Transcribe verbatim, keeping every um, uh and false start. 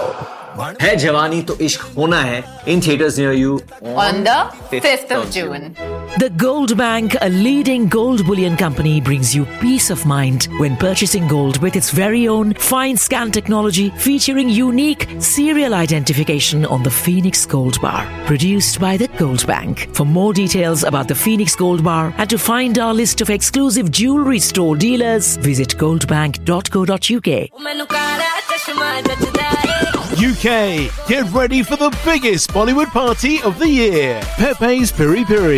है जवानी तो इश्क होना है in theaters near you on the fifth of June. The Gold Bank, a leading gold bullion company, brings you peace of mind when purchasing gold with its very own fine scan technology featuring unique serial identification on the Phoenix Gold Bar. Produced by the Gold Bank. For more details about the Phoenix Gold Bar and to find our list of exclusive jewelry store dealers, visit goldbank dot co dot uk. U K, get ready for the biggest Bollywood party of the year. Pepe's Piri Piri.